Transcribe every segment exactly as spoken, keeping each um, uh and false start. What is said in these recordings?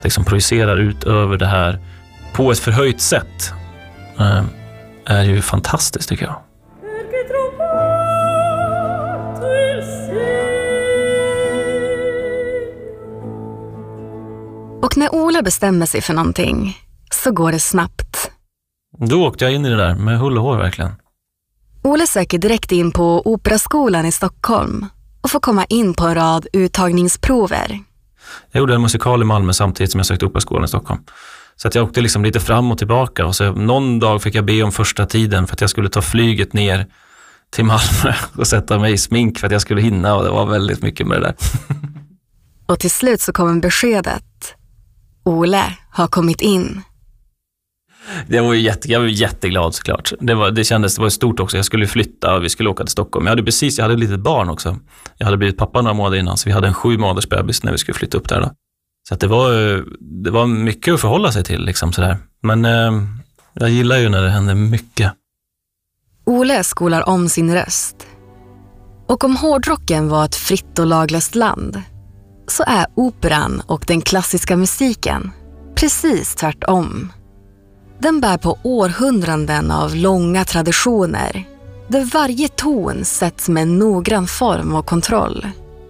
liksom projicerar ut över det här på ett förhöjt sätt eh, är ju fantastiskt, tycker jag. Och när Ola bestämmer sig för någonting så går det snabbt. Då åkte jag in i det där med hull och hår verkligen. Ola söker direkt in på Operaskolan i Stockholm och får komma in på en rad uttagningsprover. Jag gjorde en musikal i Malmö samtidigt som jag sökte Operaskolan i Stockholm. Så att jag åkte liksom lite fram och tillbaka. Och så någon dag fick jag be om första tiden för att jag skulle ta flyget ner till Malmö och sätta mig i smink för att jag skulle hinna. Och det var väldigt mycket med det där. Och till slut så kom beskedet. Ola har kommit in. Det var ju jätte, jag var jätteglad såklart. Det, var, det kändes, det var stort också. Jag skulle flytta och vi skulle åka till Stockholm. Jag hade precis, jag hade ett litet barn också. Jag hade blivit pappa några månader innan, så vi hade en sju månaders bebis när vi skulle flytta upp där då. Så att det var, det var mycket att förhålla sig till liksom sådär. Men eh, jag gillar ju när det händer mycket. Ola skolar om sin röst. Och om hårdrocken var ett fritt och laglöst land, så är operan och den klassiska musiken precis tvärtom. Den bär på århundraden av långa traditioner, där varje ton sätts med en noggrann form och kontroll.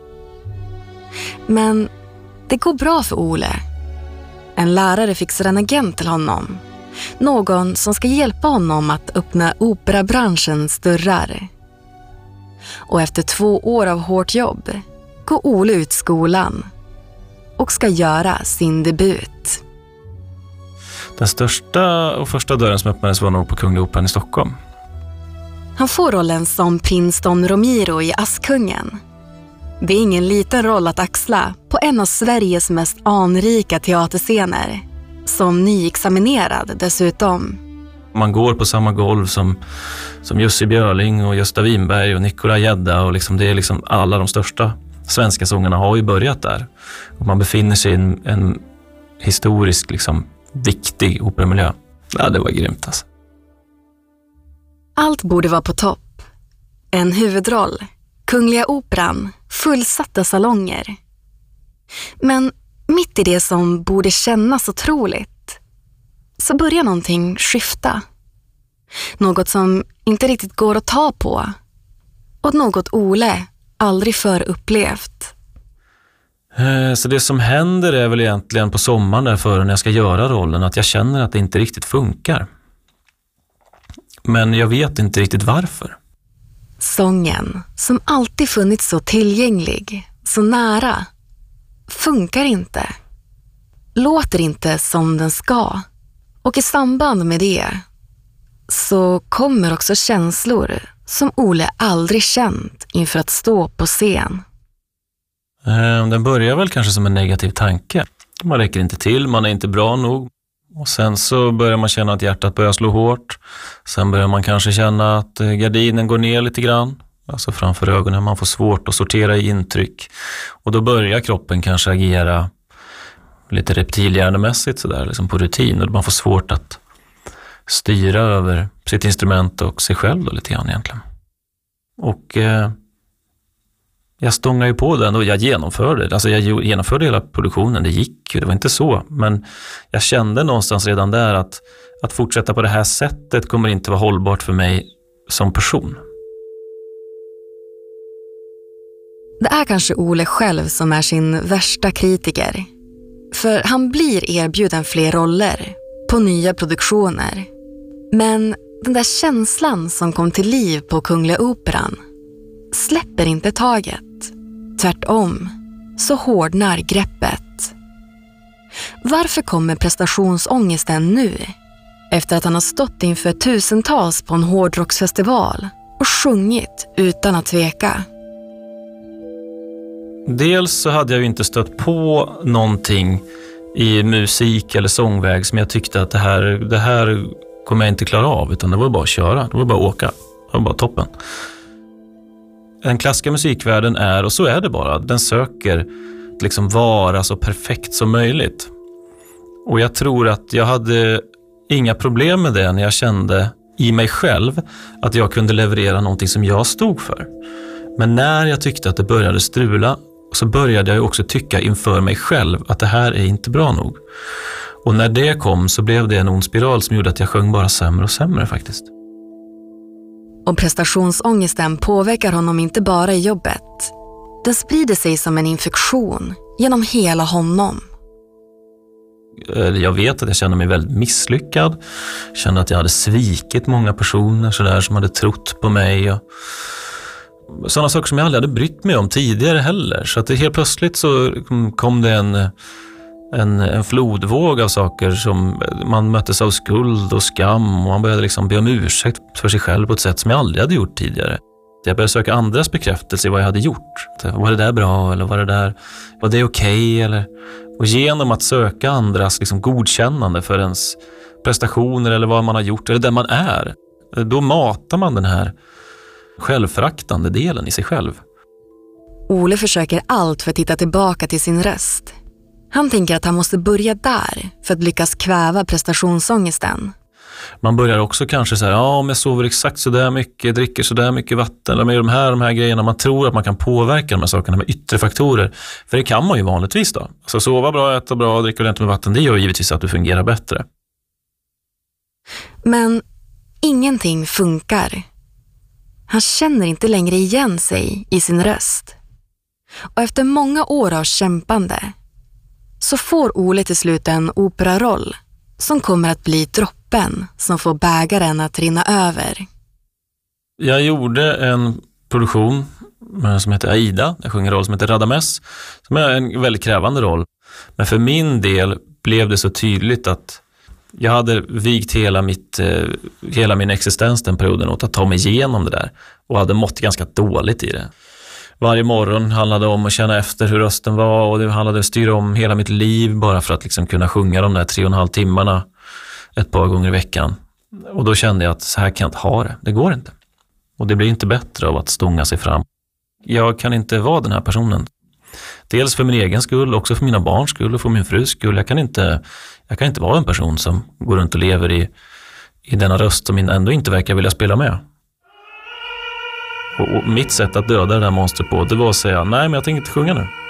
Men det går bra för Ole. En lärare fixar en agent till honom. Någon som ska hjälpa honom att öppna operabranschens dörrar. Och efter två år av hårt jobb går Ole ut skolan och ska göra sin debut. Den största och första dörren som öppnades var nog på Kungliga Operan i Stockholm. Han får rollen som prins Don Romero i Askungen. Det är ingen liten roll att axla på en av Sveriges mest anrika teaterscener. Som nyexaminerad dessutom. Man går på samma golv som, som Jussi Björling och Gösta Winberg och Nikola Gedda. Och liksom, det är liksom alla de största svenska sångerna har ju börjat där. Och man befinner sig i en, en historisk liksom, viktig operamiljö. Ja, det var grymt alltså. Allt borde vara på topp. En huvudroll, Kungliga Operan, fullsatta salonger. Men mitt i det som borde kännas otroligt så börjar någonting skifta. Något som inte riktigt går att ta på. Och något Ole aldrig förr upplevt. Så det som händer är väl egentligen på sommaren där före när jag ska göra rollen att jag känner att det inte riktigt funkar. Men jag vet inte riktigt varför. Sången, som alltid funnits så tillgänglig, så nära, funkar inte. Låter inte som den ska. Och i samband med det så kommer också känslor som Ole aldrig känt inför att stå på scen. Den börjar väl kanske som en negativ tanke. Man räcker inte till, man är inte bra nog. Och sen så börjar man känna att hjärtat börjar slå hårt. Sen börjar man kanske känna att gardinen går ner lite grann. Alltså framför ögonen. Man får svårt att sortera i intryck. Och då börjar kroppen kanske agera lite reptilhjärnemässigt sådär, liksom på rutin. Och man får svårt att styra över sitt instrument och sig själv då lite grann egentligen. Och eh, jag stångar ju på den och jag genomförde. Alltså jag genomförde hela produktionen, det gick ju, det var inte så. Men jag kände någonstans redan där att, att fortsätta på det här sättet kommer inte vara hållbart för mig som person. Det är kanske Ole själv som är sin värsta kritiker. För han blir erbjuden fler roller på nya produktioner. Men den där känslan som kom till liv på Kungliga Operan släpper inte taget. Tvärtom så hårdnar greppet. Varför kommer prestationsångesten nu? Efter att han har stått inför tusentals på en hårdrocksfestival och sjungit utan att tveka. Dels så hade jag ju inte stött på någonting i musik eller sångväg som jag tyckte att det här, det här kommer jag inte klara av, utan det var bara att köra, det var bara att åka, det var bara toppen. Den klassiska musikvärlden är, och så är det bara, den söker liksom vara så perfekt som möjligt. Och jag tror att jag hade inga problem med det när jag kände i mig själv att jag kunde leverera någonting som jag stod för. Men när jag tyckte att det började strula Och så började jag också tycka inför mig själv att det här är inte bra nog. Och när det kom så blev det en ond spiral som gjorde att jag sjöng bara sämre och sämre faktiskt. Och prestationsångesten påverkar honom inte bara i jobbet. Den sprider sig som en infektion genom hela honom. Jag vet att jag kände mig väldigt misslyckad. Jag kände att jag hade svikit många personer så där, som hade trott på mig. Och sådana saker som jag aldrig hade brytt mig om tidigare heller. Så att det helt plötsligt så kom det en, en, en flodvåg av saker som man möttes av skuld och skam. Och man började liksom be om ursäkt för sig själv på ett sätt som jag aldrig hade gjort tidigare. Jag började söka andras bekräftelse i vad jag hade gjort. Var det där bra eller var det där, var det okej? Eller... Och genom att söka andras liksom godkännande för ens prestationer eller vad man har gjort eller där man är, då matar man den här självföraktande delen i sig själv. Ole försöker allt för att titta tillbaka till sin röst. Han tänker att han måste börja där för att lyckas kväva prestationsångesten. Man börjar också kanske så här, ja, om jag sover exakt så där mycket, dricker så där mycket vatten eller med de här, de här grejerna. Man tror att man kan påverka de här sakerna med yttre faktorer. För det kan man ju vanligtvis då. Alltså sova bra, äta bra, dricka ordentligt med vatten, det gör givetvis att du fungerar bättre. Men ingenting funkar. Han känner inte längre igen sig i sin röst. Och efter många år av kämpande så får Ole till slut en operaroll som kommer att bli droppen som får bägaren att rinna över. Jag gjorde en produktion som heter Aida. Jag sjunger en roll som heter Radames, som är en väldigt krävande roll. Men för min del blev det så tydligt att jag hade vigt hela, mitt, hela min existens den perioden åt att ta mig igenom det där. Och hade mått ganska dåligt i det. Varje morgon handlade om att känna efter hur rösten var, och det handlade om att styra om hela mitt liv bara för att liksom kunna sjunga de där tre och en halv timmarna ett par gånger i veckan. Och då kände jag att så här kan jag inte ha det. Det går inte. Och det blir inte bättre av att stånga sig fram. Jag kan inte vara den här personen. Dels för min egen skull, också för mina barns skull och för min frus skull. Jag kan inte, jag kan inte vara en person som går runt och lever i, i denna röst som ändå inte verkar vilja spela med. Och, och mitt sätt att döda det där monstret på, det var att säga, nej men jag tänker inte sjunga nu.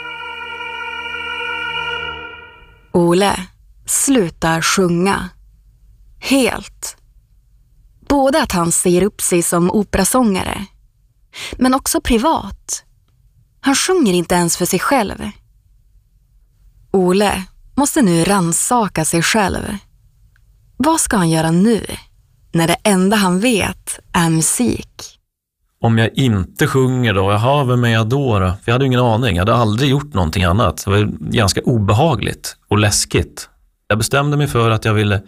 Ole slutar sjunga. Helt. Både att han ser upp sig som operasångare, men också privat. Han sjunger inte ens för sig själv. Ole måste nu rannsaka sig själv. Vad ska han göra nu, när det enda han vet är musik? Om jag inte sjunger då, jaha, vem är jag då? då? För jag hade ingen aning, jag hade aldrig gjort någonting annat. Det var ganska obehagligt och läskigt. Jag bestämde mig för att jag ville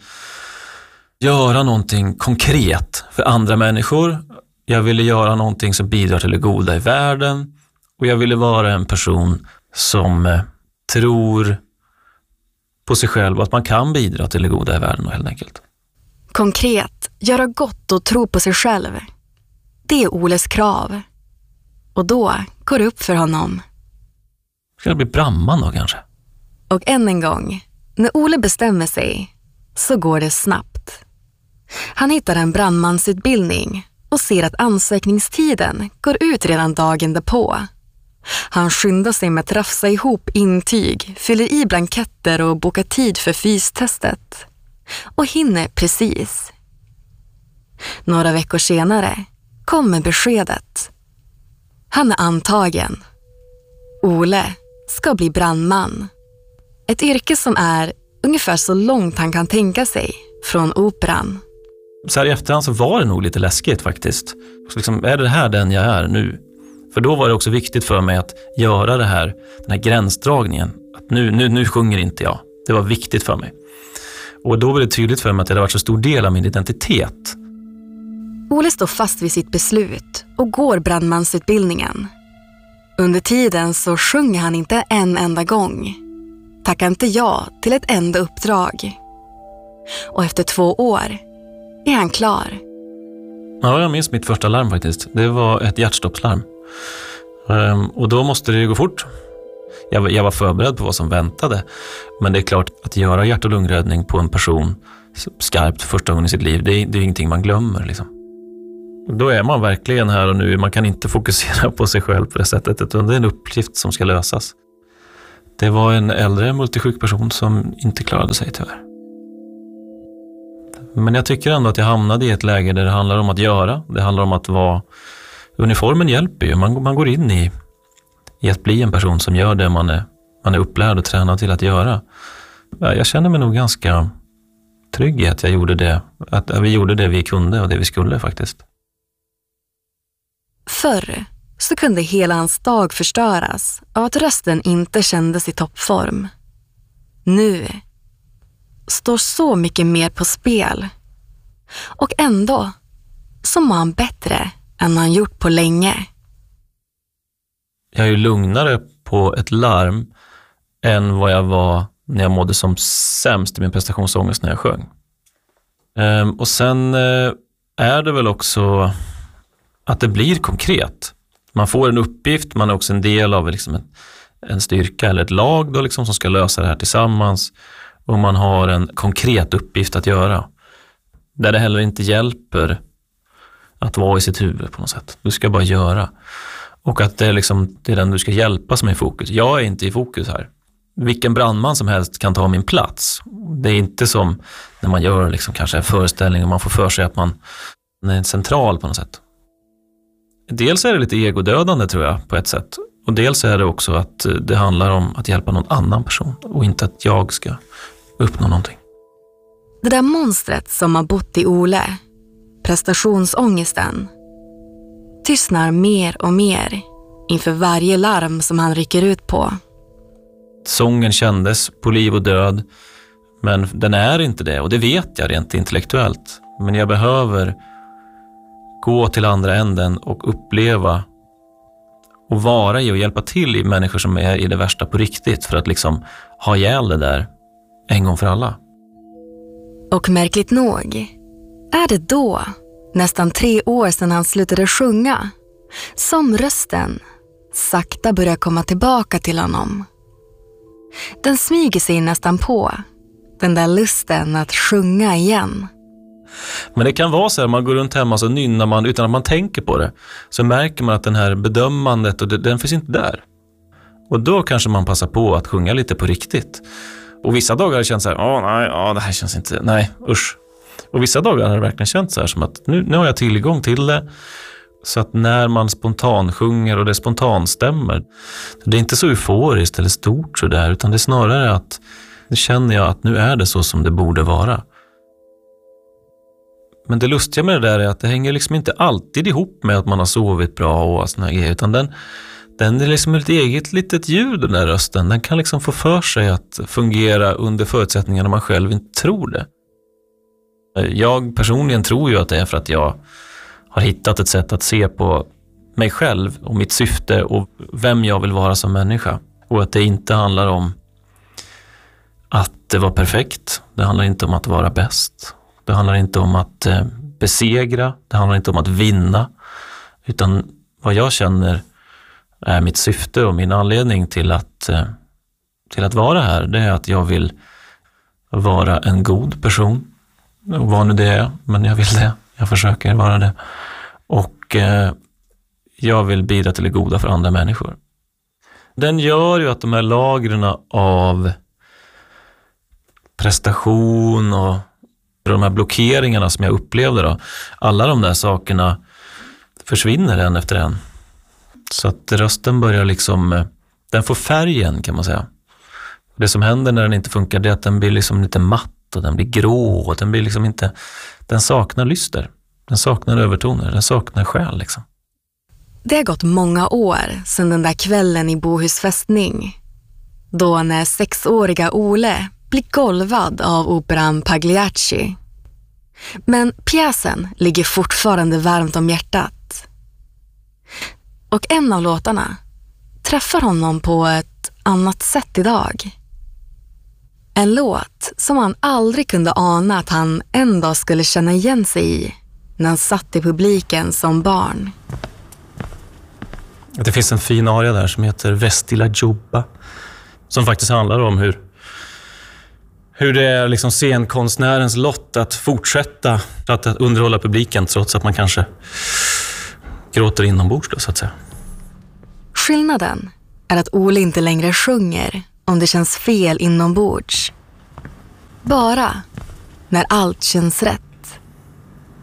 göra någonting konkret för andra människor. Jag ville göra någonting som bidrar till det goda i världen. Och jag ville vara en person som eh, tror på sig själv, att man kan bidra till det goda i världen helt enkelt. Konkret, göra gott och tro på sig själv. Det är Oles krav. Och då går det upp för honom. Ska det bli brandman då kanske? Och än en gång, när Ole bestämmer sig så går det snabbt. Han hittar en brandmansutbildning och ser att ansökningstiden går ut redan dagen därpå. Han skyndar sig med att rafsa ihop intyg, fyller i blanketter och bokar tid för fystestet. Och hinner precis. Några veckor senare kommer beskedet. Han är antagen. Ole ska bli brandman. Ett yrke som är ungefär så långt han kan tänka sig från operan. Så här i efterhand så var det nog lite läskigt faktiskt. Så liksom, är det här den jag är nu? För då var det också viktigt för mig att göra det här, den här gränsdragningen. Att nu, nu, nu sjunger inte jag. Det var viktigt för mig. Och då var det tydligt för mig att det hade varit så stor del av min identitet. Ole står fast vid sitt beslut och går brandmansutbildningen. Under tiden så sjunger han inte en enda gång. Tackar inte ja till ett enda uppdrag. Och efter två år är han klar. Ja, jag minns mitt första larm faktiskt. Det var ett hjärtstoppslarm. Um, och då måste det gå fort. Jag, jag var förberedd på vad som väntade. Men det är klart att göra hjärt- och lungräddning på en person skarpt första gången i sitt liv, det är, det är ingenting man glömmer liksom. Då är man verkligen här och nu. Man kan inte fokusera på sig själv på det sättet, utan det är en uppgift som ska lösas. Det var en äldre multisjuk person som inte klarade sig tyvärr. Men jag tycker ändå att jag hamnade i ett läge där det handlar om att göra. Det handlar om att vara... Uniformen hjälper ju. Man, man går in i, i att bli en person som gör det man är, man är upplärd och tränad till att göra. Jag känner mig nog ganska trygg i att jag gjorde det. Att vi gjorde det vi kunde och det vi skulle faktiskt. Förr så kunde hela hans dag förstöras av att rösten inte kändes i toppform. Nu står så mycket mer på spel. Och ändå så mår han bättre än han gjort på länge. Jag är ju lugnare på ett larm än vad jag var när jag mådde som sämst i min prestationsångest när jag sjöng. Ehm, och sen eh, är det väl också att det blir konkret. Man får en uppgift, man är också en del av liksom en, en styrka eller ett lag då liksom som ska lösa det här tillsammans. Och man har en konkret uppgift att göra. Där det heller inte hjälper att vara i sitt huvud på något sätt. Du ska bara göra. Och att det är, liksom, det är den du ska hjälpa som är i fokus. Jag är inte i fokus här. Vilken brandman som helst kan ta min plats. Det är inte som när man gör liksom kanske en föreställning och man får för sig att man är central på något sätt. Dels är det lite egodödande tror jag på ett sätt. Och dels är det också att det handlar om att hjälpa någon annan person och inte att jag ska uppnå någonting. Det där monstret som har bott i Ole, prestationsångesten, tystnar mer och mer inför varje larm som han rycker ut på. Sången kändes på liv och död, men den är inte det och det vet jag rent intellektuellt. Men jag behöver gå till andra änden och uppleva och vara i och hjälpa till i människor som är i det värsta på riktigt för att liksom ha ihjäl det där en gång för alla. Och märkligt nog är det då, nästan tre år sedan han slutade sjunga, som rösten sakta börjar komma tillbaka till honom. Den smyger sig nästan på, den där lusten att sjunga igen. Men det kan vara så här, man går runt hemma så nynnar man utan att man tänker på det. Så märker man att den här bedömandet, och det, den finns inte där. Och då kanske man passar på att sjunga lite på riktigt. Och vissa dagar har det känts så här, åh nej, åh, det här känns inte, nej, usch. Och vissa dagar har det verkligen känts så här som att nu, nu har jag tillgång till det. Så att när man spontan sjunger och det spontan stämmer, det är inte så euforiskt eller stort så där, utan det är snarare att nu känner jag att nu är det så som det borde vara. Men det lustiga med det där är att det hänger liksom inte alltid ihop med att man har sovit bra och såna grejer, utan den, den är liksom ett eget litet ljud, den där rösten. Den kan liksom få för sig att fungera under förutsättningar när man själv inte tror det. Jag personligen tror ju att det är för att jag har hittat ett sätt att se på mig själv och mitt syfte och vem jag vill vara som människa. Och att det inte handlar om att det var perfekt. Det handlar inte om att vara bäst. Det handlar inte om att eh, besegra. Det handlar inte om att vinna. Utan vad jag känner är mitt syfte och min anledning till att, eh, till att vara här. Det är att jag vill vara en god person. Och vad nu det är, men jag vill det. Jag försöker vara det. Och eh, jag vill bidra till det goda för andra människor. Den gör ju att de här lagren av prestation och de här blockeringarna som jag upplevde då, alla de där sakerna försvinner en efter en. Så att rösten börjar liksom, den får färgen kan man säga. Det som händer när den inte funkar, det är att den blir liksom lite matt och den blir grå och den blir liksom inte, den saknar lyster. Den saknar övertoner, den saknar själ liksom. Det har gått många år sedan den där kvällen i Bohus fästning. Då när sexåriga Ole blir golvad av operan Pagliacci. Men pjäsen ligger fortfarande varmt om hjärtat. Och en av låtarna träffar honom på ett annat sätt idag. En låt som han aldrig kunde ana att han en dag skulle känna igen sig i när han satt i publiken som barn. Det finns en fin aria där som heter Vestila Jobba, som faktiskt handlar om hur hur det är liksom scenkonstnärens lott att fortsätta att underhålla publiken trots att man kanske gråter inombords då, så att säga. Skillnaden är att Ole inte längre sjunger om det känns fel inombords. Bara när allt känns rätt.